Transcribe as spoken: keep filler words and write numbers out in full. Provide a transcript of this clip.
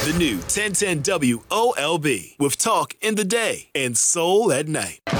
The new ten ten W O L B with talk in the day and soul at night.